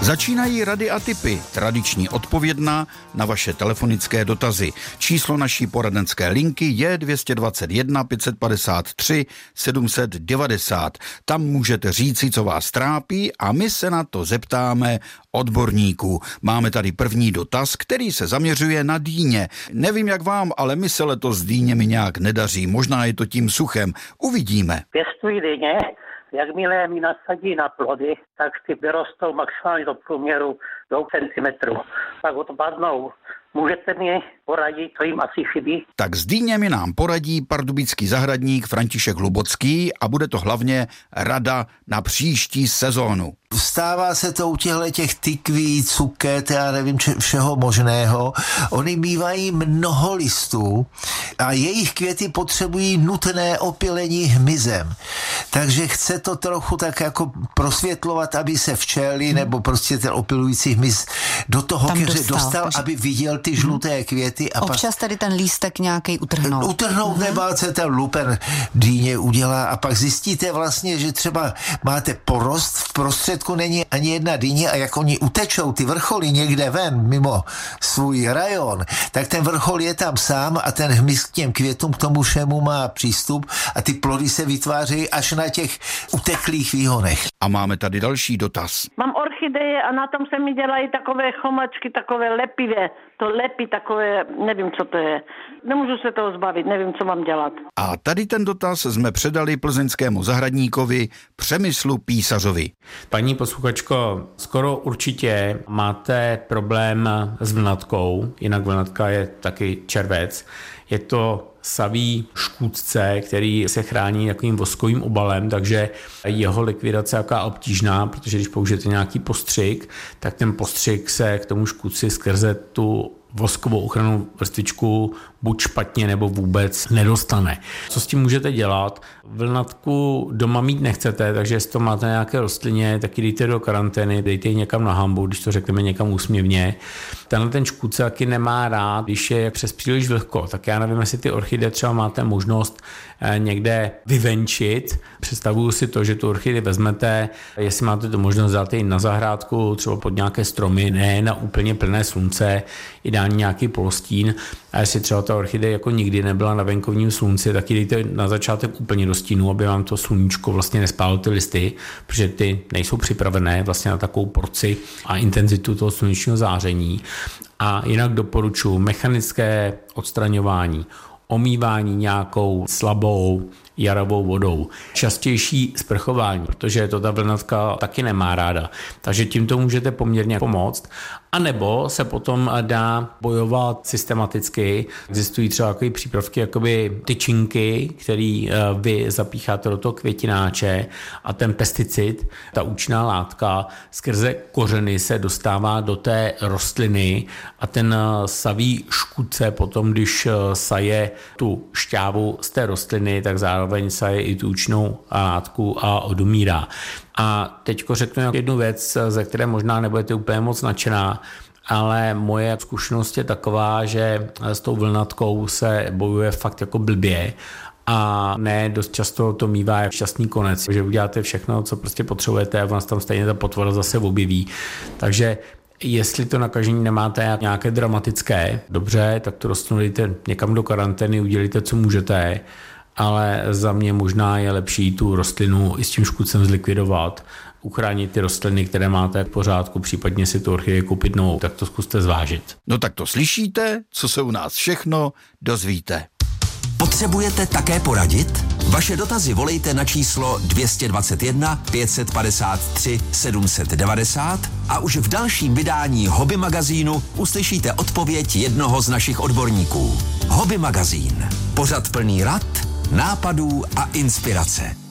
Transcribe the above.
Začínají rady a tipy, tradiční odpovědná na vaše telefonické dotazy. Číslo naší poradenské linky je 221 553 790. Tam můžete říci, co vás trápí a my se na to zeptáme odborníků. Máme tady první dotaz, který se zaměřuje na dýně. Nevím jak vám, ale my se letos s dýněmi nějak nedaří. Možná je to tím suchem. Uvidíme. Pěstují dýně. Jakmile mi nasadí na plody, tak ty vyrostou maximálně do průměru 2 cm. Pak odpadnou. Můžete mi poradit, co jim asi chybí? Tak s dýněmi nám poradí pardubický zahradník František Hlubocký a bude to hlavně rada na příští sezónu. Stává se to u těch tykví, cuket, já nevím, všeho možného. Oni mívají mnoho listů a jejich květy potřebují nutné opylení hmyzem. Takže chce to trochu tak jako prosvětlovat, aby se včely nebo prostě ten opylující hmyz do toho keře dostal, aby viděl ty žluté květy. A občas tady ten lístek nějaký utrhnout. Utrhnout nebát se, ten lupen dýně udělá a pak zjistíte vlastně, že třeba máte porost, v prostředku není ani jedna dýně a jak oni utečou ty vrcholy někde ven mimo svůj rajon, tak ten vrchol je tam sám a ten hmyz k těm květům, k tomu všemu má přístup a ty plody se vytvářejí až na těch uteklých výhonech. A máme tady další dotaz. Mám orchideje a na tom se mi dělají takové chomačky, takové lepivé. To lepí takové, nevím, co to je. Nemůžu se toho zbavit, nevím, co mám dělat. A tady ten dotaz jsme předali plzeňskému zahradníkovi Přemyslu Písařovi. Paní posluchačko, skoro určitě máte problém s vlnatkou, jinak vlnatka je taky červec. Je to savý škůdce, který se chrání takovým voskovým obalem, takže jeho likvidace je jaká obtížná, protože když použijete nějaký postřik, tak ten postřik se k tomu škůdci skrze tu voskovou ochrannou vrstvičku buď špatně nebo vůbec nedostane. Co s tím můžete dělat? Vlnatku doma mít nechcete, takže jestli to máte nějaké rostlině, tak ji dejte do karantény, dejte ji někam na hambu, když to řekneme někam úsměvně. Tenhle ten škůdce taky nemá rád, když je přes příliš vlhko, tak já nevím, jestli ty orchideje třeba máte možnost někde vyvenčit. Představuju si to, že tu orchidej vezmete, jestli máte tu možnost dát ji na zahrádku, třeba pod nějaké stromy, ne na úplně plné slunce, ideálně nějaký polostín. A jestli třeba ta orchidej jako nikdy nebyla na venkovním slunci, tak ji dejte na začátek úplně do stínu, aby vám to sluníčko vlastně nespálilo ty listy, protože ty nejsou připravené vlastně na takovou porci a intenzitu toho slunečního záření. A jinak doporučuji mechanické odstraňování, omývání nějakou slabou jarovou vodou. Častější sprchování, protože to ta vlnatka taky nemá ráda. Takže tímto můžete poměrně pomoct. A nebo se potom dá bojovat systematicky. Existují třeba takové přípravky, jakoby tyčinky, který vy zapícháte do toho květináče a ten pesticid, ta účinná látka, skrze kořeny se dostává do té rostliny a ten savý škůdce potom, když saje tu šťávu z té rostliny, tak zároveň saje i tu účinnou látku a odumírá. A teďko řeknu jednu věc, ze které možná nebudete úplně moc nadšená, ale moje zkušenost je taková, že s tou vlnatkou se bojuje fakt jako blbě a ne dost často to mívá jak šťastný konec, že uděláte všechno, co prostě potřebujete a vás tam stejně ta potvora zase objeví. Takže jestli to nakažení nemáte nějaké dramatické, dobře, tak to rostlinu dejte někam do karantény, udělejte, co můžete, ale za mě možná je lepší tu rostlinu i s tím škůdcem zlikvidovat, uchránit ty rostliny, které máte v pořádku, případně si tu orchidej koupit novou, tak to zkuste zvážit. No tak to slyšíte, co se u nás všechno dozvíte. Potřebujete také poradit? Vaše dotazy volejte na číslo 221 553 790 a už v dalším vydání Hobby magazínu uslyšíte odpověď jednoho z našich odborníků. Hobby magazín. Pořad plný rad, nápadů a inspirace.